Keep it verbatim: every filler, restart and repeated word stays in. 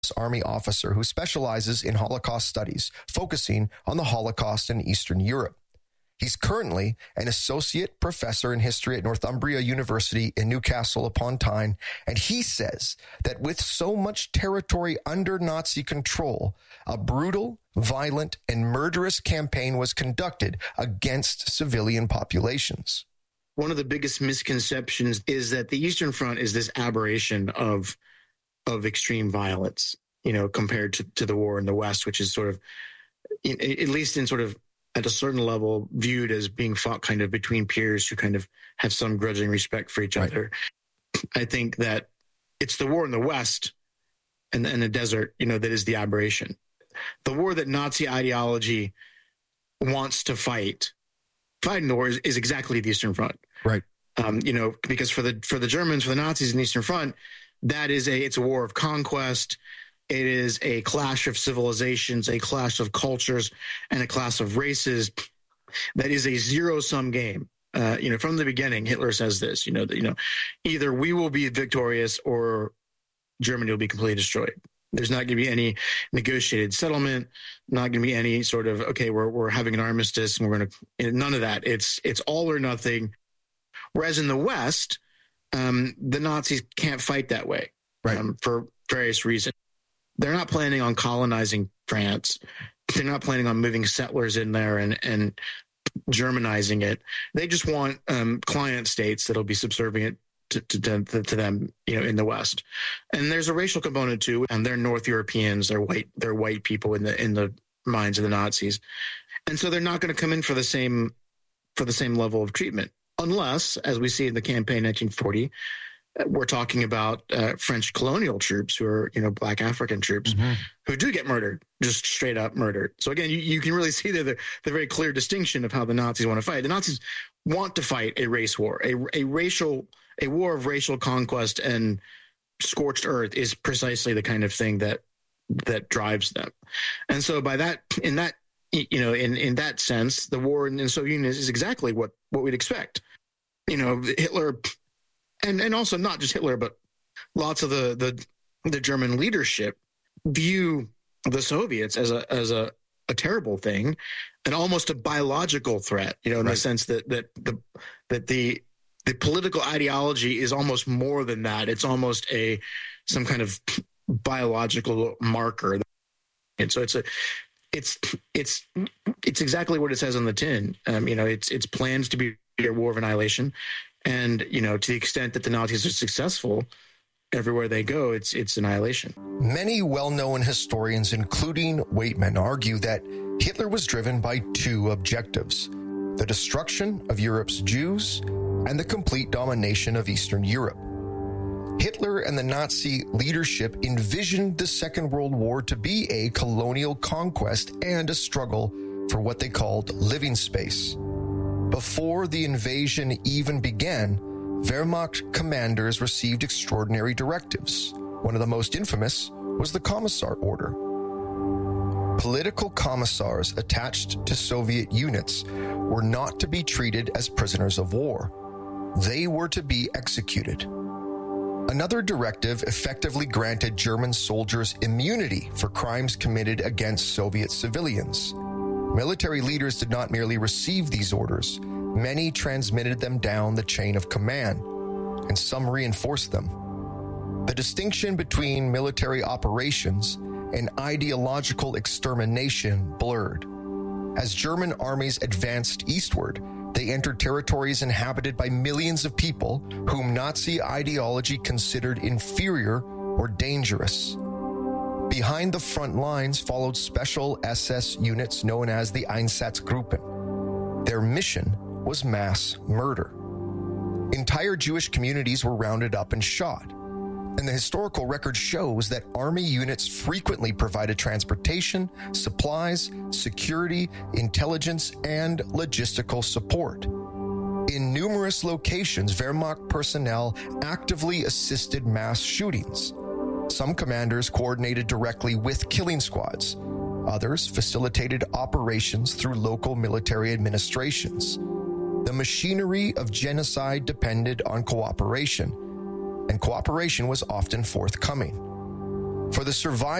Army officer who specializes in Holocaust studies, focusing on the Holocaust in Eastern Europe. He's currently an associate professor in history at Northumbria University in Newcastle upon Tyne, and he says that with so much territory under Nazi control, a brutal, violent, and murderous campaign was conducted against civilian populations. One of the biggest misconceptions is that the Eastern Front is this aberration of of extreme violence, you know, compared to, to the war in the West, which is sort of, at least in sort of at a certain level, viewed as being fought kind of between peers who kind of have some grudging respect for each right. other. I think that it's the war in the West and, and the desert, you know, that is the aberration. The war that Nazi ideology wants to fight, fighting the war is, is exactly the Eastern Front. Right. Um, you know, because for the for the Germans, for the Nazis in the Eastern Front, that is a it's a war of conquest. It is a clash of civilizations, a clash of cultures, and a clash of races. That is a zero-sum game. Uh, you know, from the beginning, Hitler says this. You know that you know, either we will be victorious or Germany will be completely destroyed. There's not going to be any negotiated settlement. Not going to be any sort of okay, we're we're having an armistice and we're going to none of that. It's it's all or nothing. Whereas in the West, um, the Nazis can't fight that way, right? Um, for various reasons. They're not planning on colonizing France. They're not planning on moving settlers in there and, and Germanizing it. They just want um, client states that'll be subservient to, to, to, to them, you know, in the West. And there's a racial component too. And they're North Europeans. They're white. They're white people in the in the minds of the Nazis, and so they're not going to come in for the same for the same level of treatment, unless, as we see in the campaign nineteen forty. We're talking about uh, French colonial troops who are, you know, Black African troops mm-hmm. who do get murdered, just straight up murdered. So again, you, you can really see the, the the very clear distinction of how the Nazis want to fight. The Nazis want to fight a race war, a, a racial, a war of racial conquest and scorched earth is precisely the kind of thing that that drives them. And so by that, in that, you know, in, in that sense, the war in the Soviet Union is exactly what, what we'd expect. You know, Hitler... And and also not just Hitler, but lots of the, the the German leadership view the Soviets as a as a, a terrible thing, and almost a biological threat. You know, in right. the sense that that the that the the political ideology is almost more than that. It's almost a some kind of biological marker. And so it's a it's it's it's exactly what it says on the tin. Um, you know, it's it's plans to be a war of annihilation. And, you know, to the extent that the Nazis are successful, everywhere they go, it's it's annihilation. Many well-known historians, including Waitman, argue that Hitler was driven by two objectives: the destruction of Europe's Jews and the complete domination of Eastern Europe. Hitler and the Nazi leadership envisioned the Second World War to be a colonial conquest and a struggle for what they called living space. Before the invasion even began, Wehrmacht commanders received extraordinary directives. One of the most infamous was the Commissar Order. Political commissars attached to Soviet units were not to be treated as prisoners of war. They were to be executed. Another directive effectively granted German soldiers immunity for crimes committed against Soviet civilians. Military leaders did not merely receive these orders. Many transmitted them down the chain of command, and some reinforced them. The distinction between military operations and ideological extermination blurred. As German armies advanced eastward, they entered territories inhabited by millions of people whom Nazi ideology considered inferior or dangerous. Behind the front lines followed special S S units known as the Einsatzgruppen. Their mission was mass murder. Entire Jewish communities were rounded up and shot. And the historical record shows that army units frequently provided transportation, supplies, security, intelligence, and logistical support. In numerous locations, Wehrmacht personnel actively assisted mass shootings. Some commanders coordinated directly with killing squads. Others facilitated operations through local military administrations. The machinery of genocide depended on cooperation, and cooperation was often forthcoming. For the survivors